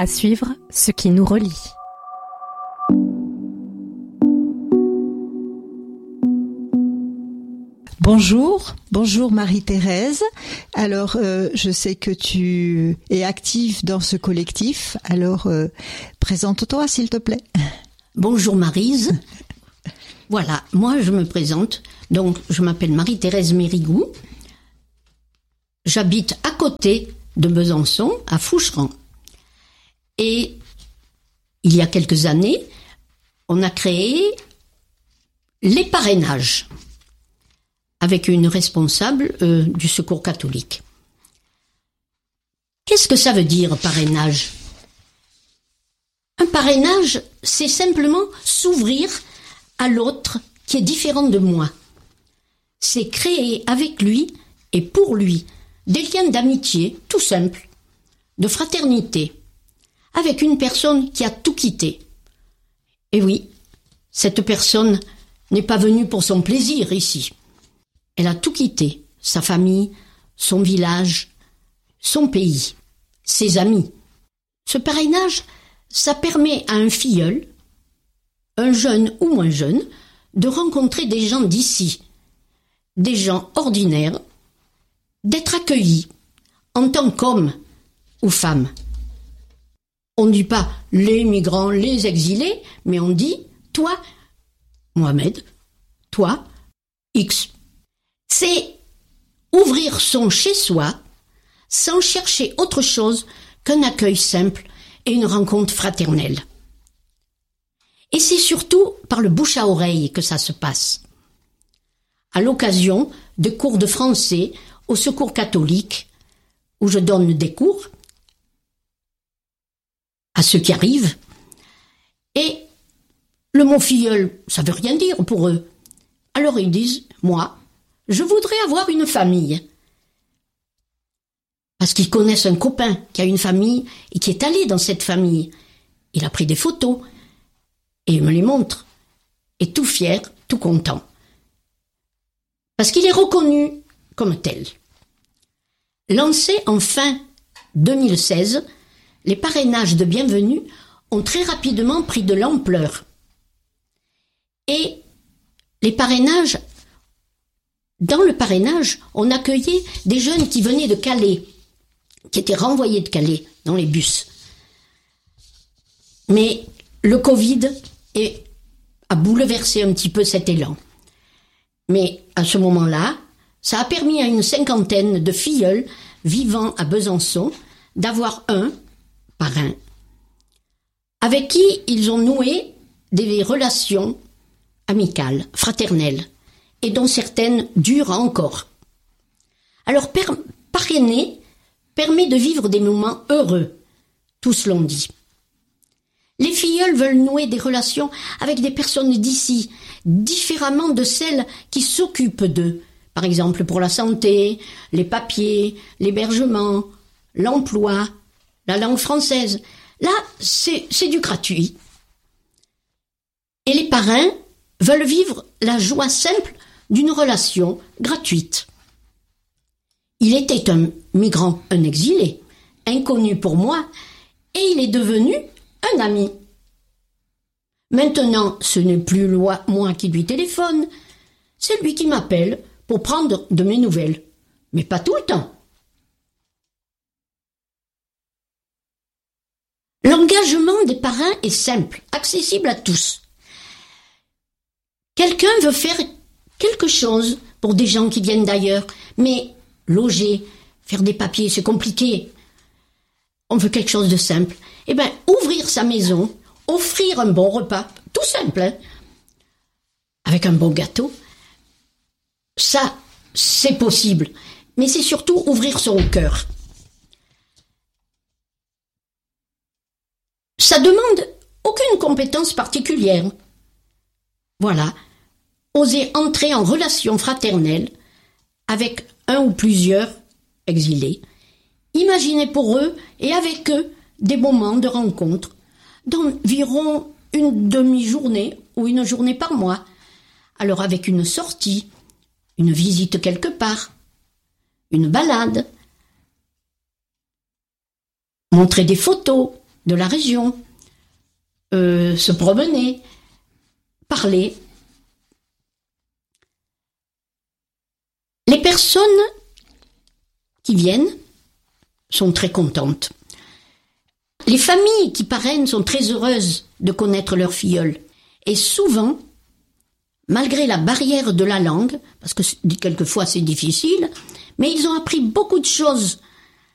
À suivre, ce qui nous relie. Bonjour Marie-Thérèse. Alors, je sais que tu es active dans ce collectif. Alors, présente-toi s'il te plaît. Bonjour Maryse. Voilà, moi je me présente. Donc, je m'appelle Marie-Thérèse Mérigou. J'habite à côté de Besançon, à Foucheran. Et il y a quelques années, on a créé les parrainages avec une responsable du Secours catholique. Qu'est-ce que ça veut dire, parrainage ? Un parrainage, c'est simplement s'ouvrir à l'autre qui est différent de moi. C'est créer avec lui et pour lui des liens d'amitié, tout simples, de fraternité, avec une personne qui a tout quitté. Et oui, cette personne n'est pas venue pour son plaisir ici. Elle a tout quitté, sa famille, son village, son pays, ses amis. Ce parrainage, ça permet à un filleul, un jeune ou moins jeune, de rencontrer des gens d'ici, des gens ordinaires, d'être accueillis en tant qu'homme ou femme. On ne dit pas les migrants, les exilés, mais on dit toi, Mohamed, toi, X. C'est ouvrir son chez-soi sans chercher autre chose qu'un accueil simple et une rencontre fraternelle. Et c'est surtout par le bouche à oreille que ça se passe. À l'occasion de cours de français au Secours catholique, où je donne des cours à ceux qui arrivent, et le mot filleul, ça veut rien dire pour eux. Alors ils disent, moi, je voudrais avoir une famille. Parce qu'ils connaissent un copain qui a une famille et qui est allé dans cette famille. Il a pris des photos et il me les montre. Et tout fier, tout content. Parce qu'il est reconnu comme tel. Lancés en fin 2016, les parrainages de bienvenue ont très rapidement pris de l'ampleur. Et les parrainages, dans le parrainage, on accueillait des jeunes qui venaient de Calais, qui étaient renvoyés de Calais dans les bus. Mais le Covid a bouleversé un petit peu cet élan. Mais à ce moment-là, ça a permis à une 50aine de filleuls vivant à Besançon d'avoir un parrain avec qui ils ont noué des relations amicales, fraternelles, et dont certaines durent encore. Alors parrainer permet de vivre des moments heureux, tous l'ont dit. Les filleuls veulent nouer des relations avec des personnes d'ici, différemment de celles qui s'occupent d'eux, par exemple pour la santé, les papiers, l'hébergement, l'emploi, la langue française. Là, c'est du gratuit. Et les parrains veulent vivre la joie simple d'une relation gratuite. Il était un migrant, un exilé, inconnu pour moi, et il est devenu un ami. Maintenant, ce n'est plus moi qui lui téléphone, c'est lui qui m'appelle pour prendre de mes nouvelles, mais pas tout le temps. L'engagement des parrains est simple, accessible à tous. Quelqu'un veut faire quelque chose pour des gens qui viennent d'ailleurs, mais loger, faire des papiers, c'est compliqué. On veut quelque chose de simple. Eh bien, ouvrir sa maison, offrir un bon repas, tout simple, hein, avec un bon gâteau, ça, c'est possible. Mais c'est surtout ouvrir son cœur. Ça demande aucune compétence particulière. Voilà, oser entrer en relation fraternelle avec un ou plusieurs exilés, imaginer pour eux et avec eux des moments de rencontre d'environ une demi-journée ou une journée par mois. Alors avec une sortie, une visite quelque part, une balade, montrer des photos, de la région, se promener, parler. Les personnes qui viennent sont très contentes. Les familles qui parrainent sont très heureuses de connaître leur filleul. Et souvent, malgré la barrière de la langue, parce que quelquefois c'est difficile, mais ils ont appris beaucoup de choses